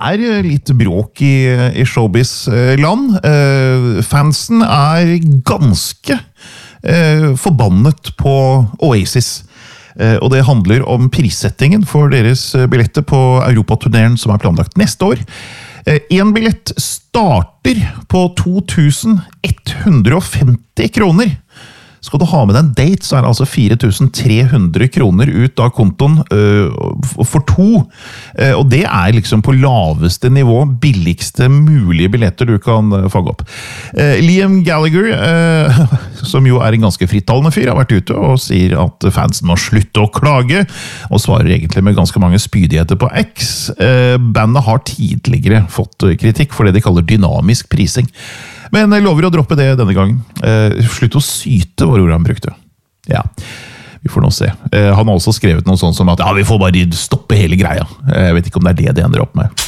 litt bråk i showbiz-land. Fansen ganske forbannet på Oasis. Og det handler om prissettingen for deres billetter på Europaturneren som planlagt neste år. En billett starter på 2150 kroner. Skal du ha med deg en date, så det altså 4300 kroner ut av kontoen for to. Og det liksom på laveste nivå, billigste mulige billetter du kan fange opp. Liam Gallagher, som jo en ganske frittalende fyr, har vært ute og sier at fansen må slutte å klage, og svarer egentlig med ganske mange spydigheter på X. Bandet har tidligere fått kritikk for det de kaller dynamisk prising. Men jeg lover å droppe det denne gangen. Slutt å syte, var ordet han brukte. Ja, vi får nå se. Han har også skrevet noe sånt som at ja, vi får bare stoppe hele greia. Jeg vet ikke om det det ender opp med.